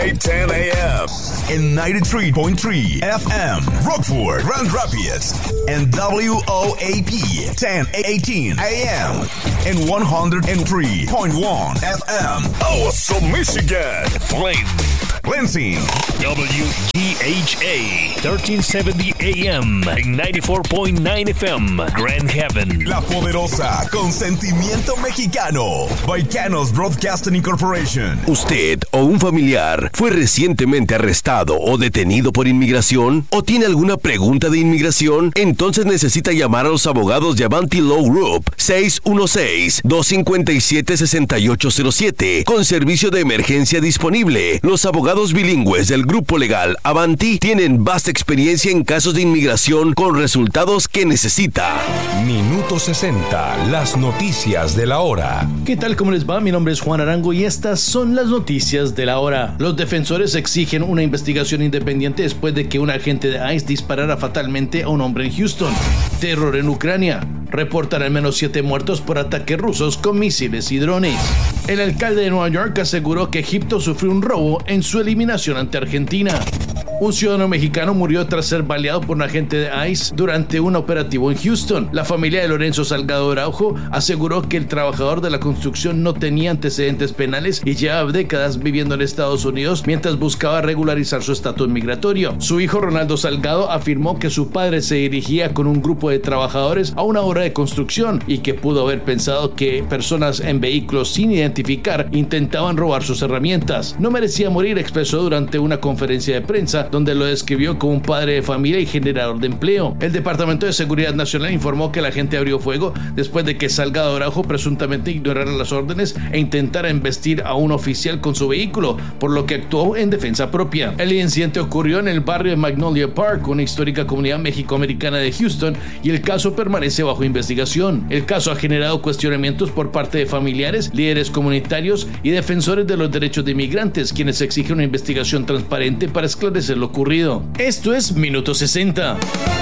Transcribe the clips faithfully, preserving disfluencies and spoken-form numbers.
Weekday ten a.m. in ninety-three point three F M, Rockford, Grand Rapids, and W O A P ten eighteen A M in one hundred three point one F M, Awesome, Michigan, Flint, Lansing, W G H A thirteen seventy A M en ninety-four point nine F M, Grand Haven. La Poderosa, con sentimiento mexicano, Baicanos Broadcasting Incorporation. ¿Usted o un familiar fue recientemente arrestado o detenido por inmigración? ¿O tiene alguna pregunta de inmigración? Entonces necesita llamar a los abogados de Avanti Law Group seis uno seis, dos cinco siete, seis ocho cero siete con servicio de emergencia disponible. Los abogados bilingües del grupo legal Avanti tienen vasta experiencia en casos de inmigración con resultados que necesita. Minuto sesenta, las noticias de la hora. ¿Qué tal? ¿Cómo les va? Mi nombre es Juan Arango y estas son las noticias de la hora. Los defensores exigen una investigación independiente después de que un agente de ICE disparara fatalmente a un hombre en Houston. Terror en Ucrania. Reportan al menos siete muertos por ataques rusos con misiles y drones. El alcalde de Nueva York aseguró que Egipto sufrió un robo en su eliminación ante Argentina. Un ciudadano mexicano murió tras ser baleado por un agente de ICE durante un operativo en Houston. La familia de Lorenzo Salgado Araujo aseguró que el trabajador de la construcción no tenía antecedentes penales y llevaba décadas viviendo en Estados Unidos mientras buscaba regularizar su estatus migratorio. Su hijo Ronaldo Salgado afirmó que su padre se dirigía con un grupo de trabajadores a una obra de construcción y que pudo haber pensado que personas en vehículos sin identificar intentaban robar sus herramientas. No merecía morir, expresó durante una conferencia de prensa donde lo describió como un padre de familia y generador de empleo. El Departamento de Seguridad Nacional informó que la gente abrió fuego después de que Salgado Araujo presuntamente ignorara las órdenes e intentara embestir a un oficial con su vehículo, por lo que actuó en defensa propia. El incidente ocurrió en el barrio de Magnolia Park, una histórica comunidad mexicoamericana de Houston, y el caso permanece bajo investigación. El caso ha generado cuestionamientos por parte de familiares, líderes comunitarios y defensores de los derechos de inmigrantes, quienes exigen una investigación transparente para esclarecer lo ocurrido. Esto es Minuto sesenta.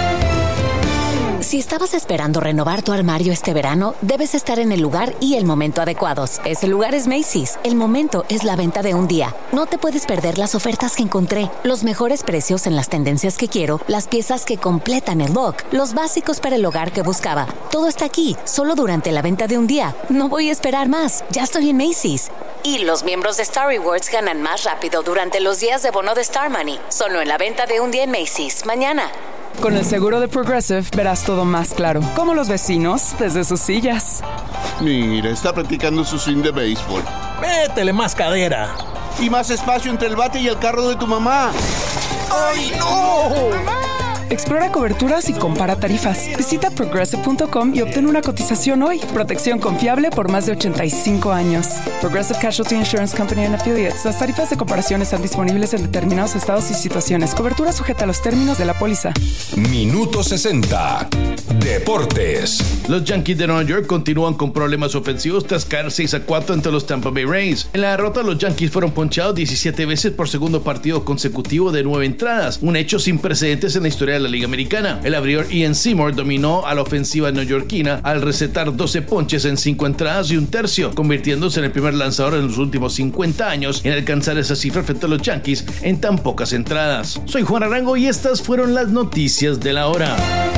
Si estabas esperando renovar tu armario este verano, debes estar en el lugar y el momento adecuados. Ese lugar es Macy's. El momento es la venta de un día. No te puedes perder las ofertas que encontré, los mejores precios en las tendencias que quiero, las piezas que completan el look, los básicos para el hogar que buscaba. Todo está aquí, solo durante la venta de un día. No voy a esperar más. Ya estoy en Macy's. Y los miembros de Star Rewards ganan más rápido durante los días de bono de Star Money. Solo en la venta de un día en Macy's. Mañana. Con el seguro de Progressive verás todo más claro, como los vecinos desde sus sillas. Mira, está practicando su swing de béisbol. Métele más cadera. Y más espacio entre el bate y el carro de tu mamá. ¡Ay, no! Explora coberturas y compara tarifas. Visita progressive punto com y obtén una cotización hoy. Protección confiable por más de ochenta y cinco años. Progressive Casualty Insurance Company and Affiliates. Las tarifas de comparación están disponibles en determinados estados y situaciones. Cobertura sujeta a los términos de la póliza. Minuto sesenta. Deportes. Los Yankees de Nueva York continúan con problemas ofensivos tras caer seis a cuatro ante los Tampa Bay Rays. En la derrota, los Yankees fueron ponchados diecisiete veces por segundo partido consecutivo de nueve entradas, un hecho sin precedentes en la historia de la Liga Americana. El abridor Ian Seymour dominó a la ofensiva neoyorquina al recetar doce ponches en cinco entradas y un tercio, convirtiéndose en el primer lanzador en los últimos cincuenta años en alcanzar esa cifra frente a los Yankees en tan pocas entradas. Soy Juan Arango y estas fueron las noticias de la hora.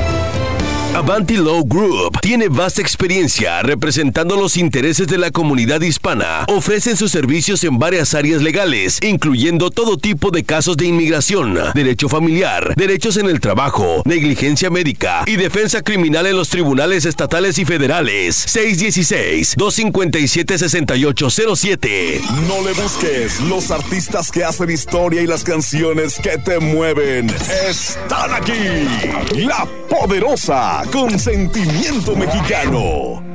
Avanti Law Group tiene vasta experiencia representando los intereses de la comunidad hispana. Ofrecen sus servicios en varias áreas legales, incluyendo todo tipo de casos de inmigración, derecho familiar, derechos en el trabajo, negligencia médica y defensa criminal en los tribunales estatales y federales. seis uno seis, dos cinco siete, seis ocho cero siete. No le busques, los artistas que hacen historia y las canciones que te mueven están aquí. La Poderosa, con sentimiento mexicano.